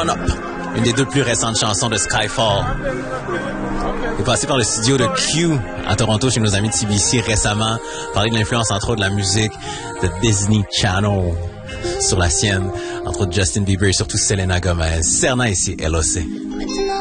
Run Up, une des deux plus récentes chansons de Skyfall. Il est passé par le studio de Q à Toronto chez nos amis de CBC récemment, parler de l'influence entre autres de la musique de Disney Channel sur la sienne, entre autres Justin Bieber et surtout Selena Gomez. Serna ici, LOC.